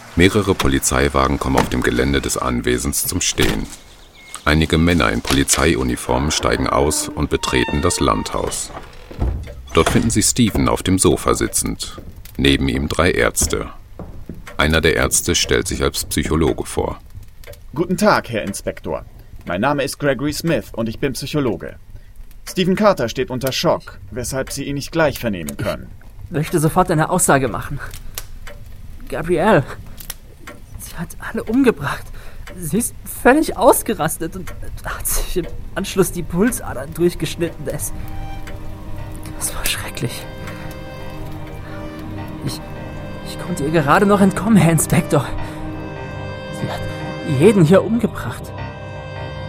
Mehrere Polizeiwagen kommen auf dem Gelände des Anwesens zum Stehen. Einige Männer in Polizeiuniformen steigen aus und betreten das Landhaus. Dort finden sie Stephen auf dem Sofa sitzend. Neben ihm 3 Ärzte. Einer der Ärzte stellt sich als Psychologe vor. Guten Tag, Herr Inspektor. Mein Name ist Gregory Smith und ich bin Psychologe. Stephen Carter steht unter Schock, weshalb Sie ihn nicht gleich vernehmen können. Ich möchte sofort eine Aussage machen. Gabrielle, sie hat alle umgebracht. Sie ist völlig ausgerastet und hat sich im Anschluss die Pulsadern durchgeschnitten. Das war schrecklich. Ich konnte ihr gerade noch entkommen, Herr Inspektor. Sie hat jeden hier umgebracht.